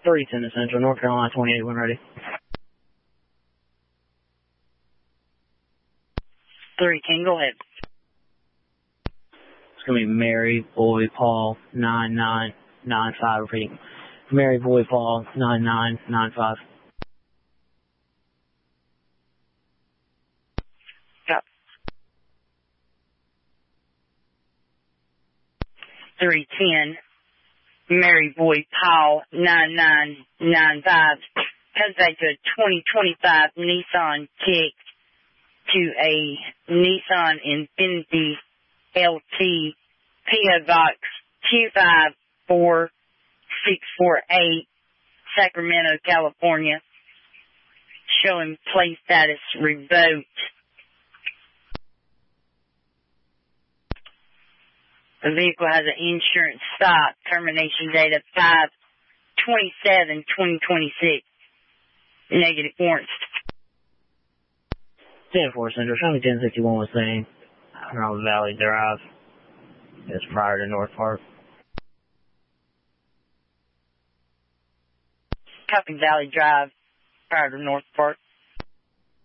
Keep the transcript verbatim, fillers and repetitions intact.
three ten to Central, North Carolina twenty-eight, when ready. three ten, go ahead. It's going to be Mary, Boy, Paul, nine nine nine five, repeating. Mary, Boy, Paul, nine nine nine five. Got three ten, Mary, Boy, Paul, nine nine nine five. Heads back to a twenty twenty-five Nissan Kick to a Nissan Infiniti L T, P O Box two five four six four eight, Sacramento, California, showing plate status revoked. The vehicle has an insurance stop, termination date of five twenty-seven twenty twenty-six. Negative warrants. ten four Central, show me ten sixty-one was saying. Around Valley Drive. It's prior to North Park. Copy, Valley Drive, prior to North Park.